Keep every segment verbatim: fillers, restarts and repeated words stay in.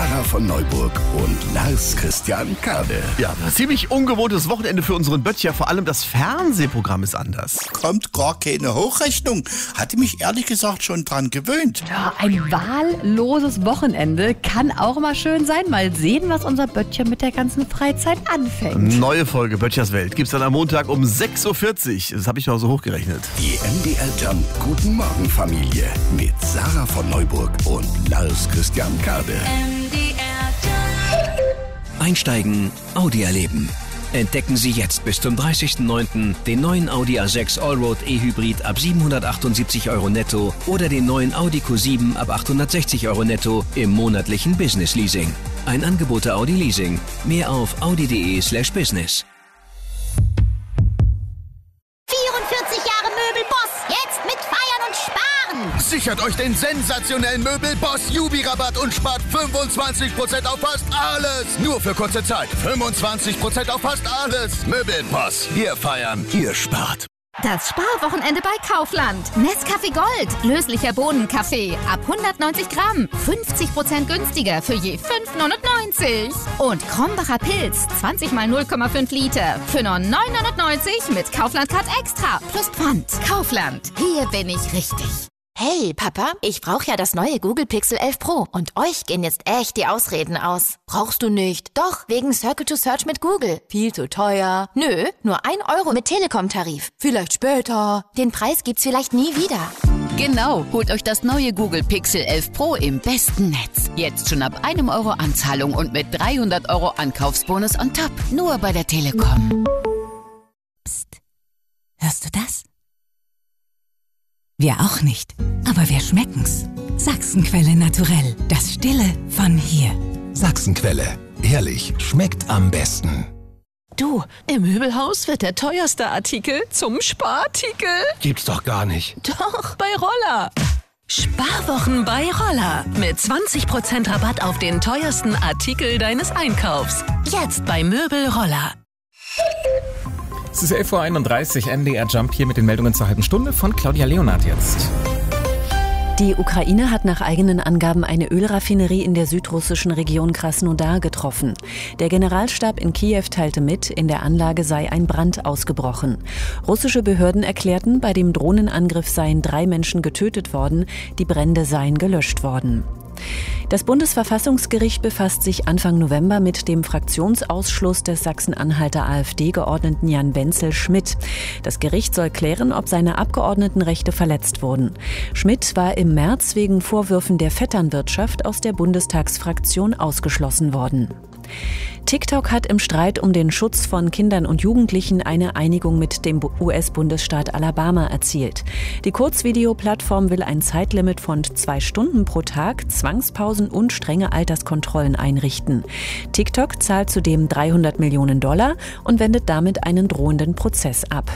Sarah von Neuburg und Lars Christian Kade. Ja, ein ziemlich ungewohntes Wochenende für unseren Böttcher. Vor allem das Fernsehprogramm ist anders. Kommt gar keine Hochrechnung. Hatte mich ehrlich gesagt schon dran gewöhnt. Ja, ein wahlloses Wochenende kann auch mal schön sein. Mal sehen, was unser Böttcher mit der ganzen Freizeit anfängt. Neue Folge Böttchers Welt gibt's dann am Montag um sechs Uhr vierzig. Das habe ich mal so hochgerechnet. Die M D R Jump Guten Morgen Familie mit Sarah von Neuburg und Lars Christian Kade. Einsteigen, Audi erleben. Entdecken Sie jetzt bis zum dreißigsten neunten den neuen Audi A sechs Allroad E-Hybrid ab siebenhundertachtundsiebzig Euro netto oder den neuen Audi Q sieben ab achthundertsechzig Euro netto im monatlichen Business Leasing. Ein Angebot der Audi Leasing. Mehr auf audi.de slash business. vierundvierzig Jahre Möbelboss, jetzt mit Feiern und Sparen. Sichert euch den sensationellen Möbelboss Jubi-Rabatt und spart fünfundzwanzig Prozent auf fast alles. Nur für kurze Zeit. fünfundzwanzig Prozent auf fast alles. Möbelboss. Wir feiern, ihr spart. Das Sparwochenende bei Kaufland. Nescafé Gold. Löslicher Bohnenkaffee. Ab hundertneunzig Gramm. fünfzig Prozent günstiger für je fünf neunundneunzig. Und Krombacher Pilz. zwanzig mal null Komma fünf Liter. Für nur neun neunundneunzig mit Kaufland-Card extra. Plus Pfand. Kaufland. Hier bin ich richtig. Hey, Papa, ich brauche ja das neue Google Pixel elf Pro. Und euch gehen jetzt echt die Ausreden aus. Brauchst du nicht? Doch, wegen Circle to Search mit Google. Viel zu teuer. Nö, nur ein Euro mit Telekom-Tarif. Vielleicht später. Den Preis gibt's vielleicht nie wieder. Genau, holt euch das neue Google Pixel elf Pro im besten Netz. Jetzt schon ab einem Euro Anzahlung und mit dreihundert Euro Ankaufsbonus on top. Nur bei der Telekom. Psst. Hörst du das? Wir auch nicht, aber wir schmecken's. Sachsenquelle naturell, das Stille von hier. Sachsenquelle, ehrlich, schmeckt am besten. Du, im Möbelhaus wird der teuerste Artikel zum Sparartikel. Gibt's doch gar nicht. Doch, bei Roller. Sparwochen bei Roller. Mit zwanzig Prozent Rabatt auf den teuersten Artikel deines Einkaufs. Jetzt bei Möbel Roller. Es ist elf Uhr einunddreißig, M D R Jump hier mit den Meldungen zur halben Stunde von Claudia Leonard jetzt. Die Ukraine hat nach eigenen Angaben eine Ölraffinerie in der südrussischen Region Krasnodar getroffen. Der Generalstab in Kiew teilte mit, in der Anlage sei ein Brand ausgebrochen. Russische Behörden erklärten, bei dem Drohnenangriff seien drei Menschen getötet worden, die Brände seien gelöscht worden. Das Bundesverfassungsgericht befasst sich Anfang November mit dem Fraktionsausschluss des Sachsen-Anhalter AfD-Geordneten Jan Wenzel-Schmidt. Das Gericht soll klären, ob seine Abgeordnetenrechte verletzt wurden. Schmidt war im März wegen Vorwürfen der Vetternwirtschaft aus der Bundestagsfraktion ausgeschlossen worden. TikTok hat im Streit um den Schutz von Kindern und Jugendlichen eine Einigung mit dem U S-Bundesstaat Alabama erzielt. Die Kurzvideoplattform will ein Zeitlimit von zwei Stunden pro Tag, Zwangspausen und strenge Alterskontrollen einrichten. TikTok zahlt zudem dreihundert Millionen Dollar und wendet damit einen drohenden Prozess ab.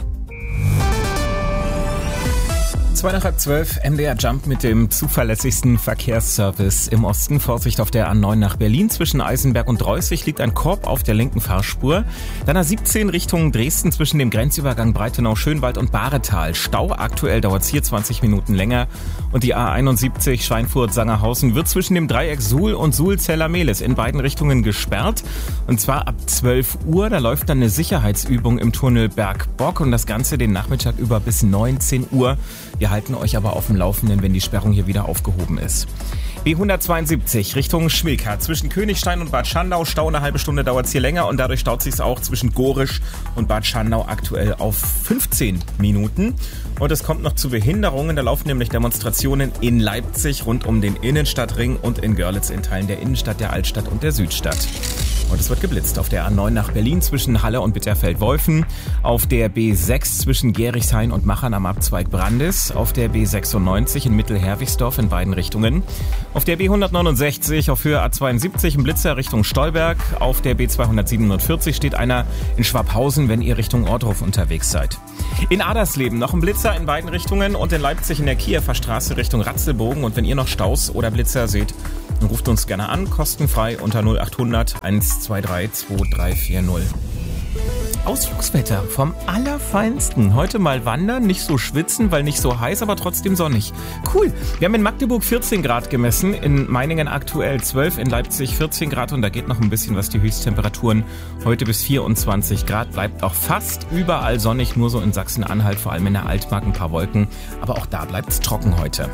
Zwei nach halb zwölf, M D R Jump mit dem zuverlässigsten Verkehrsservice im Osten. Vorsicht auf der A neun nach Berlin. Zwischen Eisenberg und Reußig liegt ein Korb auf der linken Fahrspur. Dann A siebzehn Richtung Dresden zwischen dem Grenzübergang Breitenau-Schönwald und Bahretal. Stau, aktuell dauert es hier zwanzig Minuten länger. Und die A einundsiebzig Schweinfurt-Sangerhausen wird zwischen dem Dreieck Suhl und Suhl-Zellermehlis in beiden Richtungen gesperrt. Und zwar ab zwölf Uhr. Da läuft dann eine Sicherheitsübung im Tunnel Bergbock und das Ganze den Nachmittag über bis neunzehn Uhr. Wir halten euch aber auf dem Laufenden, wenn die Sperrung hier wieder aufgehoben ist. B hundertzweiundsiebzig Richtung Schmilka. Zwischen Königstein und Bad Schandau. Stau eine halbe Stunde dauert es hier länger und dadurch staut sich es auch zwischen Gorisch und Bad Schandau aktuell auf fünfzehn Minuten. Und es kommt noch zu Behinderungen. Da laufen nämlich Demonstrationen in Leipzig rund um den Innenstadtring und in Görlitz in Teilen der Innenstadt, der Altstadt und der Südstadt. Und es wird geblitzt auf der A neun nach Berlin zwischen Halle und Bitterfeld-Wolfen, auf der B sechs zwischen Gerichshain und Machern am Abzweig Brandis, auf der B sechsundneunzig in Mittelherwigsdorf in beiden Richtungen, auf der B hundertneunundsechzig auf Höhe A zweiundsiebzig im Blitzer Richtung Stolberg, auf der B zweihundertsiebenundvierzig steht einer in Schwabhausen, wenn ihr Richtung Ohrdruf unterwegs seid. In Adersleben noch ein Blitzer in beiden Richtungen und in Leipzig in der Kiewer Straße Richtung Ratzelbogen. Und wenn ihr noch Staus oder Blitzer seht, dann ruft uns gerne an, kostenfrei unter null achthundert eins zwei drei zwei drei vier null. Ausflugswetter vom Allerfeinsten. Heute mal wandern, nicht so schwitzen, weil nicht so heiß, aber trotzdem sonnig. Cool. Wir haben in Magdeburg vierzehn Grad gemessen, in Meiningen aktuell zwölf, in Leipzig vierzehn Grad und da geht noch ein bisschen was. Die Höchsttemperaturen heute bis vierundzwanzig Grad. Bleibt auch fast überall sonnig, nur so in Sachsen-Anhalt, vor allem in der Altmark ein paar Wolken. Aber auch da bleibt es trocken heute.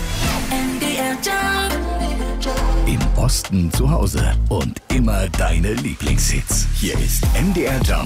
Im Osten zu Hause und immer deine Lieblingshits. Hier ist M D R Jump.